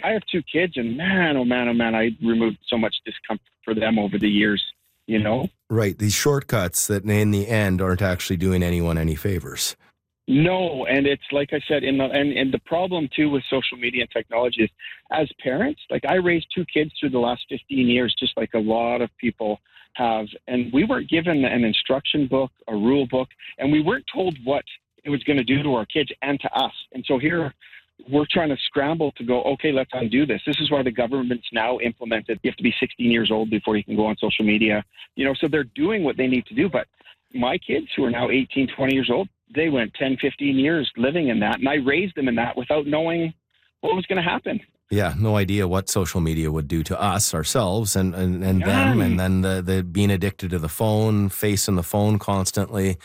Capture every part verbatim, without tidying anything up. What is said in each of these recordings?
I have two kids, and man, oh man, oh man, I removed so much discomfort for them over the years, you know? Right. These shortcuts that in the end aren't actually doing anyone any favors. No, and it's like I said, in the, and, and the problem too with social media and technology is, as parents, like I raised two kids through the last fifteen years, just like a lot of people have, and we weren't given an instruction book, a rule book, and we weren't told what it was going to do to our kids and to us. And so here we're trying to scramble to go, okay, let's undo this. This is why the government's now implemented, you have to be sixteen years old before you can go on social media, you know, so they're doing what they need to do. But my kids who are now eighteen, twenty years old, they went ten, fifteen years living in that, and I raised them in that without knowing what was going to happen. Yeah, no idea what social media would do to us, ourselves, and, and, and yeah. them, and then the, the being addicted to the phone, facing the phone constantly.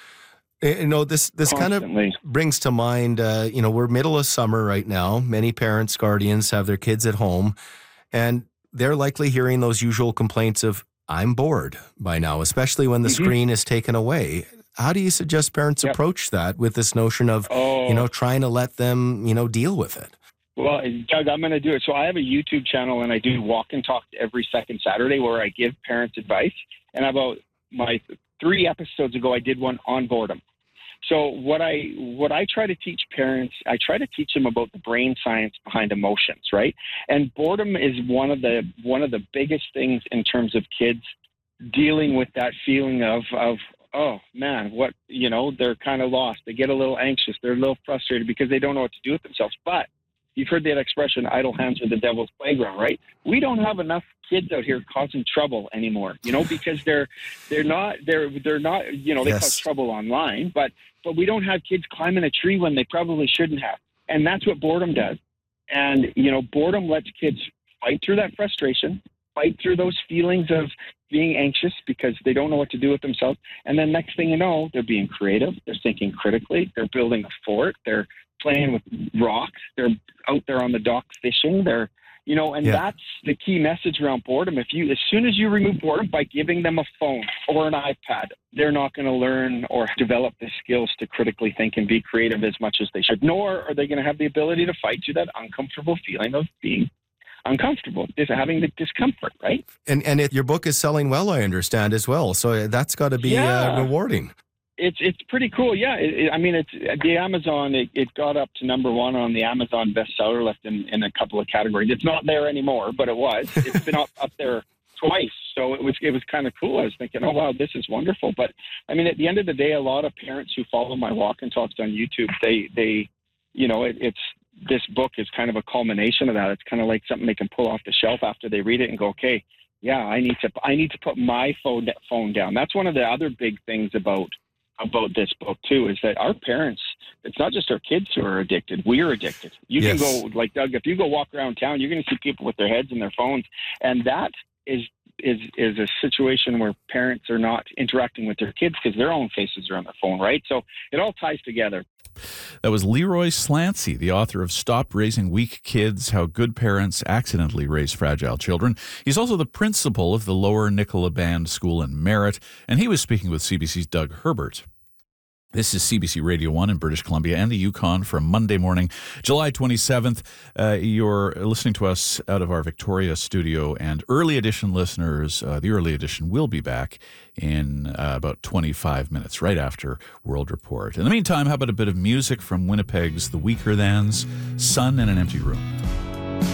You know, this, this kind of brings to mind, uh, you know, we're middle of summer right now. Many parents, guardians have their kids at home, and they're likely hearing those usual complaints of, I'm bored by now, especially when the mm-hmm. screen is taken away. How do you suggest parents yep. approach that with this notion of, oh. you know, trying to let them, you know, deal with it? Well, Doug, I'm going to do it. So I have a YouTube channel, and I do walk and talk every second Saturday where I give parents advice. And about my three episodes ago, I did one on boredom. So what I what I try to teach parents, I try to teach them about the brain science behind emotions, right? And boredom is one of the one of the biggest things in terms of kids dealing with that feeling of of oh man, what, you know, they're kind of lost. They get a little anxious. They're a little frustrated because they don't know what to do with themselves. But you've heard that expression, idle hands are the devil's playground, right? We don't have enough kids out here causing trouble anymore, you know, because they're they're not they're they're not, you know, they yes. cause trouble online, but but we don't have kids climbing a tree when they probably shouldn't have. And that's what boredom does. And, you know, boredom lets kids fight through that frustration, fight through those feelings of being anxious because they don't know what to do with themselves. And then next thing you know, they're being creative. They're thinking critically. They're building a fort. They're playing with rocks. They're out there on the dock fishing. They're, you know, and yeah. that's the key message around boredom. If you, as soon as you remove boredom by giving them a phone or an iPad, they're not going to learn or develop the skills to critically think and be creative as much as they should, nor are they going to have the ability to fight through that uncomfortable feeling of being uncomfortable, is having the discomfort, right? And and it, your book is selling well, I understand, as well. So that's got to be yeah. uh, rewarding. It's it's pretty cool, yeah. It, it, I mean, it's the Amazon. It, it got up to number one on the Amazon bestseller list in, in a couple of categories. It's not there anymore, but it was. It's been up up there twice, so it was it was kind of cool. I was thinking, oh wow, this is wonderful. But I mean, at the end of the day, a lot of parents who follow my walk and talks on YouTube, they they, you know, it, it's. This book is kind of a culmination of that. It's kind of like something they can pull off the shelf after they read it and go, okay, yeah, I need to, I need to put my phone phone down. That's one of the other big things about, about this book too, is that our parents, it's not just our kids who are addicted. We're addicted. You yes. can go, like Doug, if you go walk around town, you're going to see people with their heads in their phones. And that is, is, is a situation where parents are not interacting with their kids because their own faces are on their phone, right? So it all ties together. That was Leroy Slancy, the author of Stop Raising Weak Kids, How Good Parents Accidentally Raise Fragile Children. He's also the principal of the Lower Nicola Band School in Merritt, and he was speaking with C B C's Doug Herbert. This is C B C Radio one in British Columbia and the Yukon for Monday morning, July twenty-seventh. Uh, you're listening to us out of our Victoria studio, and early edition listeners, uh, the early edition will be back in uh, about twenty-five minutes, right after World Report. In the meantime, how about a bit of music from Winnipeg's The Weaker Thans, Sun in an Empty Room?